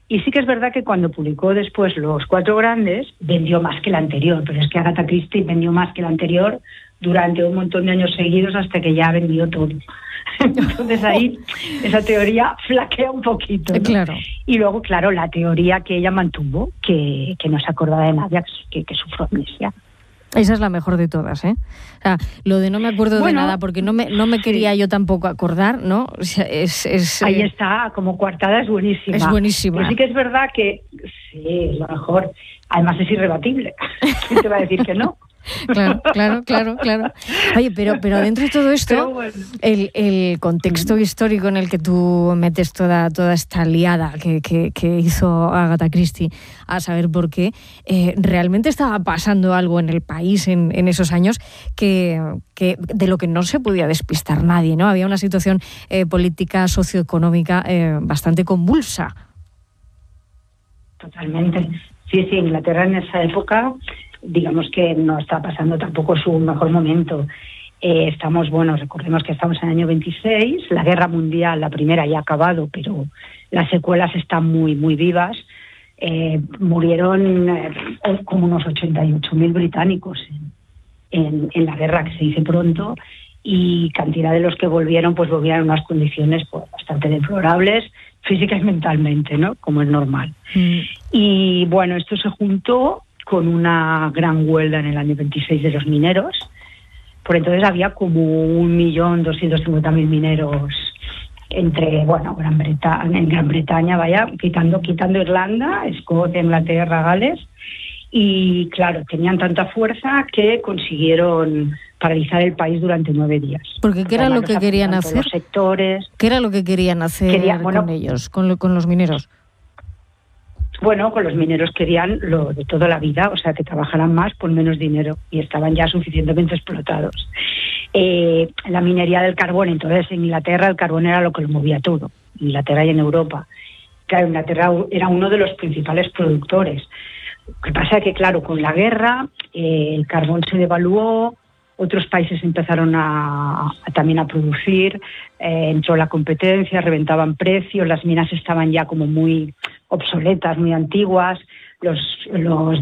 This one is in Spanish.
Y sí que es verdad que cuando publicó después Los Cuatro Grandes, vendió más que la anterior, pero es que Agatha Christie vendió más que la anterior durante un montón de años seguidos hasta que ya vendió todo. Entonces ahí esa teoría flaquea un poquito, ¿no? Claro. Y luego, claro, la teoría que ella mantuvo, que no se acordaba de nada, que sufrió amnesia. Esa es la mejor de todas, ¿eh? O sea, lo de no me acuerdo de nada porque no me quería yo tampoco acordar, ¿no? O sea, ahí está, como coartada es buenísima. Es buenísima. Pero sí que es verdad que sí, es lo mejor. Además es irrebatible. ¿Quién te va a decir que no? Claro. Oye, pero dentro de todo esto, bueno, el contexto histórico en el que tú metes toda esta liada que hizo Agatha Christie, a saber por qué, realmente estaba pasando algo en el país en esos años que de lo que no se podía despistar nadie, ¿no? Había una situación política, socioeconómica bastante convulsa. Totalmente. Sí, Inglaterra en esa época, digamos que no está pasando tampoco su mejor momento. Recordemos que estamos en el año 26, la guerra mundial, la primera ya ha acabado, pero las secuelas están muy, muy vivas. Murieron como unos 88.000 británicos en la guerra, que se dice pronto, y cantidad de los que volvieron, pues volvieron en unas condiciones pues bastante deplorables, física y mentalmente, ¿no? Como es normal. Y bueno, esto se juntó con una gran huelga en el año 26 de los mineros. Por entonces había como 1.250.000 mineros en Gran Bretaña, quitando Irlanda, Escocia, Inglaterra, Gales. Y claro, tenían tanta fuerza que consiguieron paralizar el país durante 9 días. Porque ¿qué era lo que querían hacer? Los sectores. ¿Qué era lo que querían hacer con ellos, con los mineros? Bueno, con los mineros querían lo de toda la vida, o sea, que trabajaran más por menos dinero y estaban ya suficientemente explotados. La minería del carbón, entonces en Inglaterra el carbón era lo que lo movía todo, en Inglaterra y en Europa. Claro, Inglaterra era uno de los principales productores. Lo que pasa es que, claro, con la guerra el carbón se devaluó, otros países empezaron también a producir, entró la competencia, reventaban precios, las minas estaban ya como muy obsoletas, muy antiguas, los